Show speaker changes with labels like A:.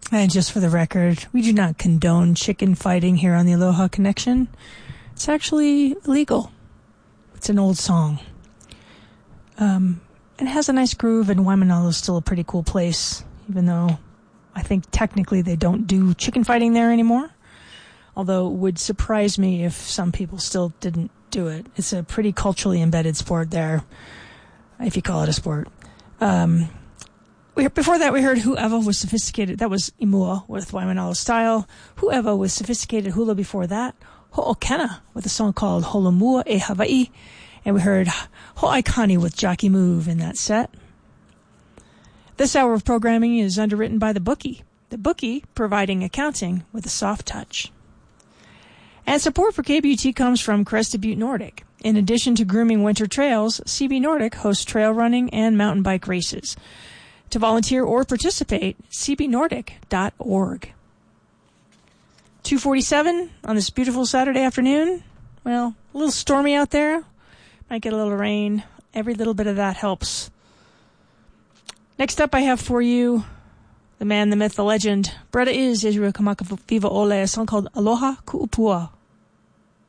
A: And just for the record, we do not condone chicken fighting here on the Aloha Connection. It's actually illegal. It's an old song. It has a nice groove, and Waimanalo is still a pretty cool place, even though I think technically they don't do chicken fighting there anymore. Although it would surprise me if some people still didn't do it. It's a pretty culturally embedded sport there, if you call it a sport. Before that, we heard Whoever was Sophisticated. That was Imua with Waimanalo Style. Whoever was Sophisticated Hula before that. Ho'okena with a song called Holomua e Hawaii. And we heard Ho'aikani with Jockey Move in that set. This hour of programming is underwritten by The Bookie. The Bookie providing accounting with a soft touch. And support for KBUT comes from Crested Butte Nordic. In addition to grooming winter trails, CB Nordic hosts trail running and mountain bike races. To volunteer or participate, cbnordic.org. 2:47 on this beautiful Saturday afternoon. Well, a little stormy out there. Might get a little rain. Every little bit of that helps. Next up, I have for you the man, the myth, the legend. Bretta is Israel Kamaka Viva Ole, a song called Aloha Ku'upua.